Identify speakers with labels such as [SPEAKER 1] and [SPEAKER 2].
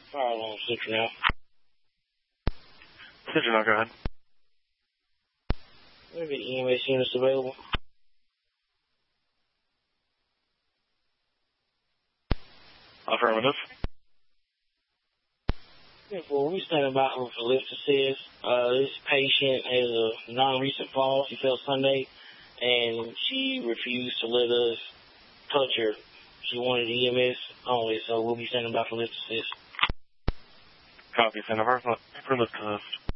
[SPEAKER 1] Fire alarm switcher now.
[SPEAKER 2] Switcher now, go ahead.
[SPEAKER 1] Maybe EMS units available.
[SPEAKER 2] Affirmative.
[SPEAKER 1] Yeah, well, we standing by for lift assist. This patient has a non-recent fall. She fell Sunday, and she refused to let us touch her. She wanted EMS only, so we'll be standing by for lift assist.
[SPEAKER 2] Copy, stand by for lift assist.